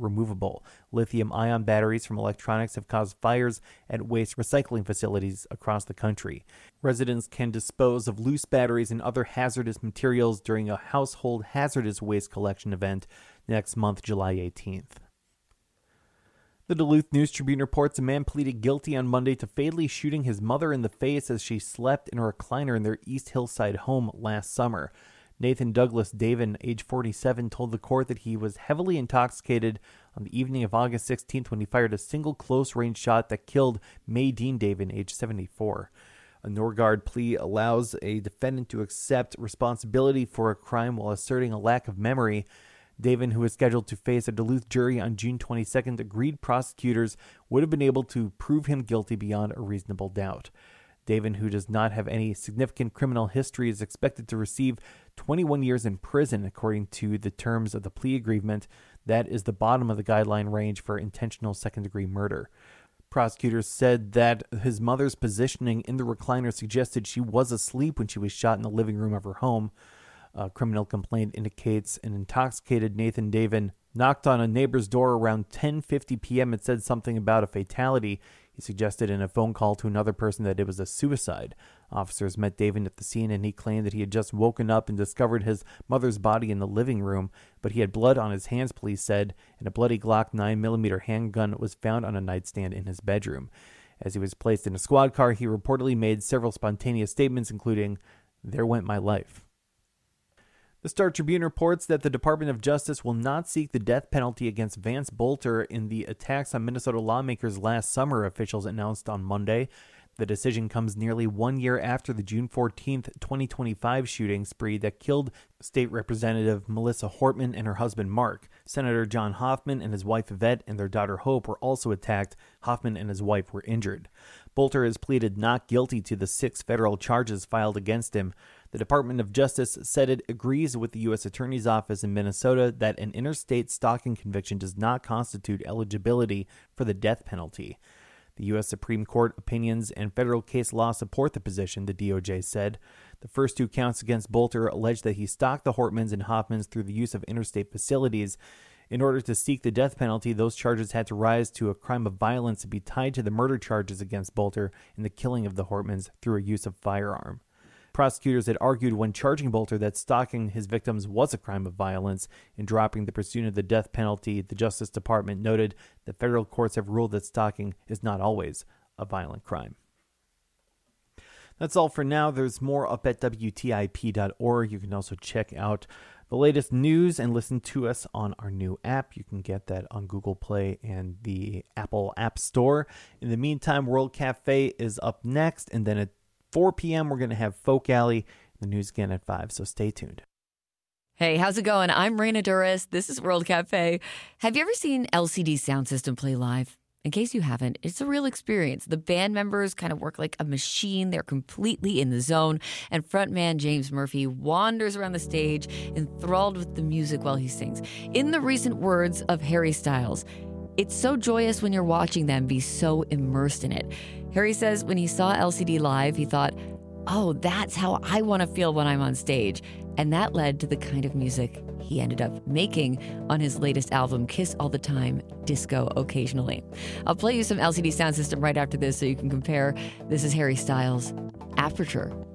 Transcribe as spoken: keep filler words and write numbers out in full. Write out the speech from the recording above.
removable. Lithium-ion batteries from electronics have caused fires at waste recycling facilities across the country. Residents can dispose of loose batteries and other hazardous materials during a household hazardous waste collection event next month, July eighteenth. The Duluth News-Tribune reports a man pleaded guilty on Monday to fatally shooting his mother in the face as she slept in a recliner in their East Hillside home last summer. Nathan Douglas Davin, age forty-seven, told the court that he was heavily intoxicated on the evening of August sixteenth when he fired a single close-range shot that killed May Dean Davin, age seventy-four. A Norgard plea allows a defendant to accept responsibility for a crime while asserting a lack of memory. Davin, who is scheduled to face a Duluth jury on June twenty-second, agreed prosecutors would have been able to prove him guilty beyond a reasonable doubt. Davin, who does not have any significant criminal history, is expected to receive twenty-one years in prison, according to the terms of the plea agreement. That is the bottom of the guideline range for intentional second-degree murder. Prosecutors said that his mother's positioning in the recliner suggested she was asleep when she was shot in the living room of her home. A criminal complaint indicates an intoxicated Nathan Davin knocked on a neighbor's door around ten fifty p.m. and said something about a fatality. He suggested in a phone call to another person that it was a suicide. Officers met Davin at the scene, and he claimed that he had just woken up and discovered his mother's body in the living room, but he had blood on his hands, police said, and a bloody Glock nine millimeter handgun was found on a nightstand in his bedroom. As he was placed in a squad car, he reportedly made several spontaneous statements, including, "There went my life." The Star Tribune reports that the Department of Justice will not seek the death penalty against Vance Bolter in the attacks on Minnesota lawmakers last summer, officials announced on Monday. The decision comes nearly one year after the June fourteenth, twenty twenty-five shooting spree that killed State Representative Melissa Hortman and her husband Mark. Senator John Hoffman and his wife Yvette and their daughter Hope were also attacked. Hoffman and his wife were injured. Bolter has pleaded not guilty to the six federal charges filed against him. The Department of Justice said it agrees with the U S Attorney's Office in Minnesota that an interstate stalking conviction does not constitute eligibility for the death penalty. The U S Supreme Court opinions and federal case law support the position, the D O J said. The first two counts against Bolter allege that he stalked the Hortmans and Hoffmans through the use of interstate facilities. In order to seek the death penalty, those charges had to rise to a crime of violence and be tied to the murder charges against Bolter and the killing of the Hortmans through a use of firearm. Prosecutors had argued when charging Bolter that stalking his victims was a crime of violence. In dropping the pursuit of the death penalty, the Justice Department noted that federal courts have ruled that stalking is not always a violent crime. That's all for now. There's more up at W T I P dot org. You can also check out the latest news and listen to us on our new app. You can get that on Google Play and the Apple App Store. In the meantime, World Cafe is up next, and then at four p.m. we're going to have Folk Alley, the news again at five, so stay tuned. Hey, how's it going? I'm Raina Duras. This is World Cafe. Have you ever seen L C D Sound System play live? In case you haven't, it's a real experience. The band members kind of work like a machine. They're completely in the zone. And frontman James Murphy wanders around the stage, enthralled with the music while he sings. In the recent words of Harry Styles, "It's so joyous when you're watching them be so immersed in it." Harry says when he saw L C D live, he thought, oh, that's how I want to feel when I'm on stage. And that led to the kind of music he ended up making on his latest album, Kiss All the Time, Disco Occasionally. I'll play you some L C D Sound System right after this so you can compare. This is Harry Styles, Aperture.